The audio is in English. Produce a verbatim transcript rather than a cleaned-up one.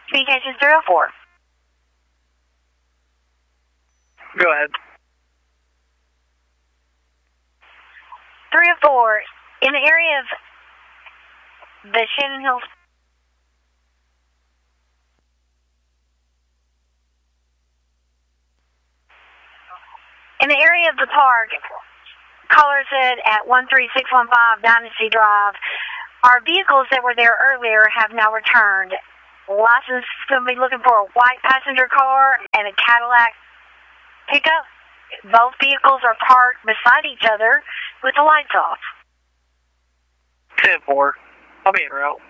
Communications three oh four. Go ahead. three oh four, in the area of the Shannon Hills. In the area of the park, caller said at one three six one five Dynasty Drive, our vehicles that were there earlier have now returned. License is going to be looking for a white passenger car and a Cadillac pickup. Both vehicles are parked beside each other with the lights off. ten four. I'll be en route.